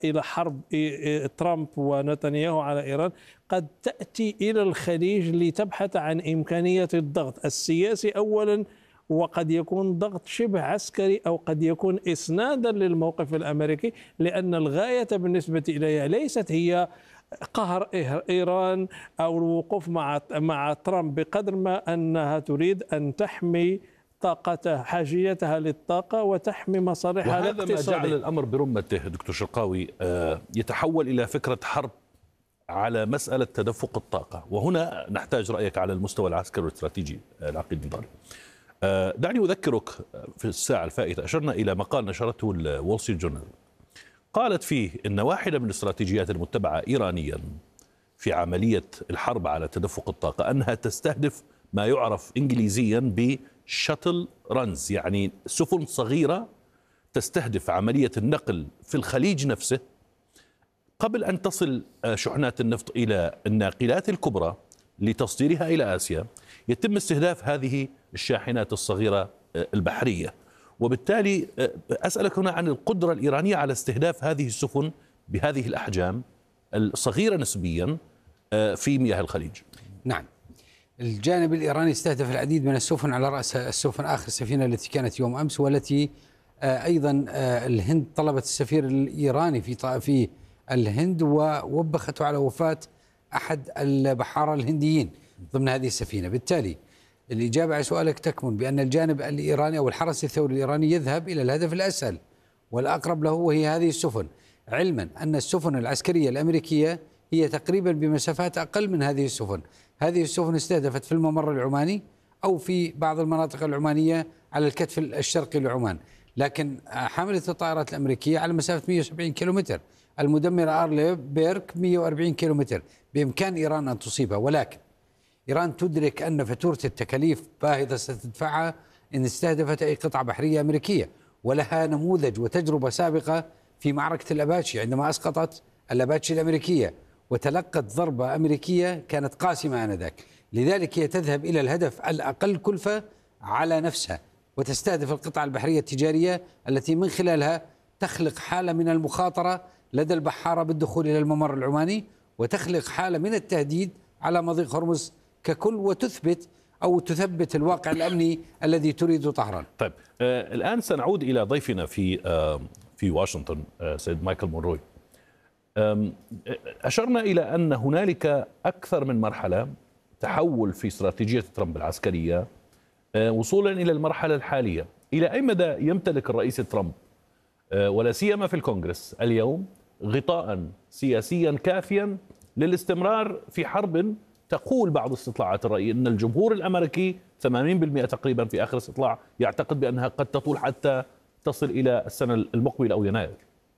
إلى حرب ترامب ونتنياهو على إيران قد تأتي إلى الخليج لتبحث عن إمكانية الضغط السياسي أولا، وقد يكون ضغط شبه عسكري أو قد يكون إسنادا للموقف الأمريكي، لأن الغاية بالنسبة إليها ليست هي قهر إيران أو الوقوف مع ترامب، بقدر ما أنها تريد أن تحمي طاقتها، حاجيتها للطاقة، وتحمي مصالحها وهذا ما جعل الاقتصادية. الأمر برمته دكتور شرقاوي يتحول إلى فكرة حرب على مسألة تدفق الطاقة، وهنا نحتاج رأيك على المستوى العسكري والاستراتيجي العقيد نضال. دعني أذكرك في الساعة الفائتة أشرنا إلى مقال نشرته الول ستريت جورنال، قالت فيه إن واحدة من الاستراتيجيات المتبعة إيرانيا في عملية الحرب على تدفق الطاقة أنها تستهدف ما يعرف إنجليزيا بشاتل رانز، يعني سفن صغيرة تستهدف عملية النقل في الخليج نفسه قبل أن تصل شحنات النفط إلى الناقلات الكبرى لتصديرها إلى آسيا. يتم استهداف هذه الشاحنات الصغيرة البحرية، وبالتالي أسألك هنا عن القدرة الإيرانية على استهداف هذه السفن بهذه الأحجام الصغيرة نسبيا في مياه الخليج. نعم، الجانب الإيراني استهدف العديد من السفن، على رأس السفن آخر السفينة التي كانت يوم أمس، والتي أيضا الهند طلبت السفير الإيراني في الهند ووبخته على وفاة أحد البحارة الهنديين ضمن هذه السفينة. بالتالي الإجابة على سؤالك تكمن بأن الجانب الإيراني أو الحرس الثوري الإيراني يذهب إلى الهدف الأسهل والأقرب له، وهي هذه السفن، علما أن السفن العسكرية الأمريكية هي تقريبا بمسافات أقل من هذه السفن. هذه السفن استهدفت في الممر العماني أو في بعض المناطق العمانية على الكتف الشرقي لعمان، لكن حاملة الطائرات الأمريكية على مسافة 170 كيلومتر، المدمرة أرلي بيرك 140 كيلومتر، بإمكان إيران أن تصيبها. ولكن إيران تدرك أن فاتورة التكاليف باهظة ستدفعها إن استهدفت أي قطعة بحرية أمريكية، ولها نموذج وتجربة سابقة في معركة الأباتشي عندما أسقطت الأباتشي الأمريكية وتلقت ضربة أمريكية كانت قاسمة آنذاك. لذلك هي تذهب إلى الهدف الأقل كلفة على نفسها وتستهدف القطع البحرية التجارية التي من خلالها تخلق حالة من المخاطرة لدى البحارة بالدخول إلى الممر العماني، وتخلق حالة من التهديد على مضيق هرمز ككل، وتثبت أو تثبت الواقع الأمني الذي تريد طهران. طيب الآن سنعود إلى ضيفنا في واشنطن سيد مايكل مونروي. أشرنا إلى أن هنالك أكثر من مرحلة تحول في استراتيجية ترامب العسكرية وصولا إلى المرحلة الحالية. إلى أي مدى يمتلك الرئيس ترامب ولا سيما في الكونغرس اليوم غطاء سياسيا كافيا للاستمرار في حرب تقول بعض استطلاعات الرأي أن الجمهور الأمريكي 80% تقريبا في آخر استطلاع يعتقد بأنها قد تطول حتى تصل إلى السنة المقبلة أو يناير؟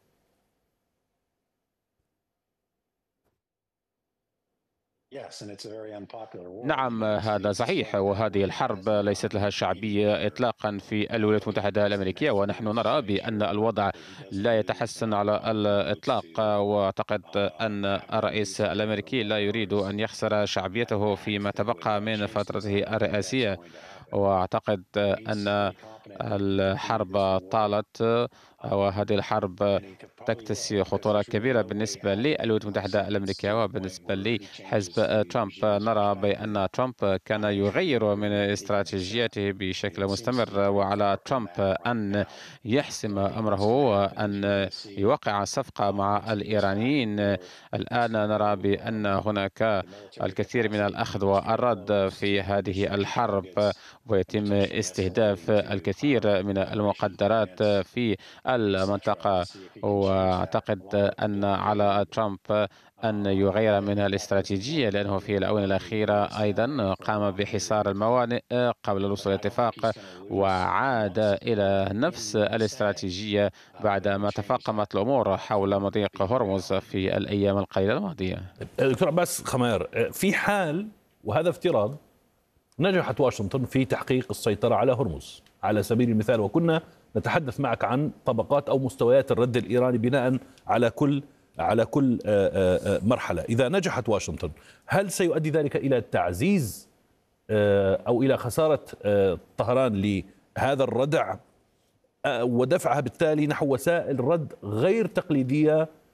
نعم، هذا صحيح، وهذه الحرب ليست لها شعبية إطلاقا في الولايات المتحدة الأمريكية، ونحن نرى بأن الوضع لا يتحسن على الإطلاق، وأعتقد أن الرئيس الأمريكي لا يريد أن يخسر شعبيته فيما تبقى من فترته الرئاسية. وأعتقد أن الحرب طالت، وهذه الحرب تكتسي خطورة كبيرة بالنسبة للولايات المتحدة الأمريكية وبالنسبة لحزب ترامب. نرى بأن ترامب كان يغير من استراتيجيته بشكل مستمر، وعلى ترامب أن يحسم أمره وأن يوقع صفقة مع الإيرانيين. الآن نرى بأن هناك الكثير من الأخذ والرد في هذه الحرب، ويتم استهداف الكثير من المقدرات في المنطقة. وأعتقد أن على ترامب أن يغير من الاستراتيجية، لأنه في الآونة الأخيرة أيضا قام بحصار الموانئ قبل الوصول لاتفاق، وعاد إلى نفس الاستراتيجية بعدما تفاقمت الأمور حول مضيق هرمز في الأيام القليلة الماضية. دكتور عباس خمير، في حال وهذا افتراض نجحت واشنطن في تحقيق السيطرة على هرمز على سبيل المثال، وكنا نتحدث معك عن طبقات أو مستويات الرد الإيراني بناء على كل مرحلة، إذا نجحت واشنطن هل سيؤدي ذلك إلى تعزيز أو إلى خسارة طهران لهذا الردع ودفعها بالتالي نحو وسائل رد غير تقليدية